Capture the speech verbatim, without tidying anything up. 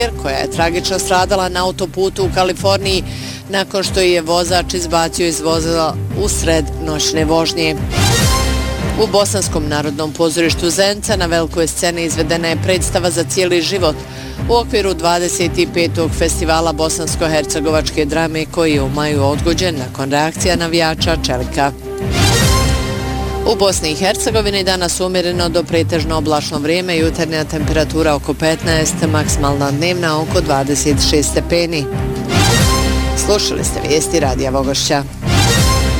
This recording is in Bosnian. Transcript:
koja je tragično stradala na autoputu u Kaliforniji nakon što je vozač izbacio iz vozila usred noćne vožnje. U Bosanskom narodnom pozorištu Zenica na velikoj sceni izvedena je predstava Za cijeli život u okviru dvadeset petog festivala bosansko-hercegovačke drame koji je u maju odgođen nakon reakcija navijača Čelika. U Bosni i Hercegovini danas umjereno do pretežno oblačno vrijeme, jutarnja temperatura oko petnaest, maksimalna dnevna oko dvadeset šest stepeni. Slušali ste vijesti Radija Vogošća.